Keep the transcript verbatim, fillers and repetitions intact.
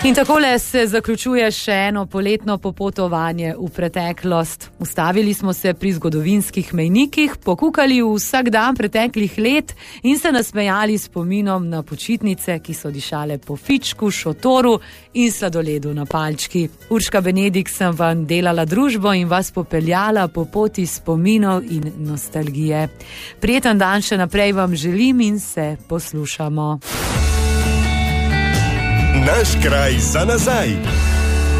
In takole se zaključuje še eno poletno popotovanje v preteklost. Ustavili smo se pri zgodovinskih mejnikih, pokukali v vsak dan preteklih let in se nasmejali spominom na počitnice, ki so dišale po fičku, šotoru in sladoledu na palčki. Urška Benedik sem vam delala družbo in vas popeljala po poti spominov in nostalgije. Prijeten dan še naprej vam želim in se poslušamo. Naš kraj za nazaj.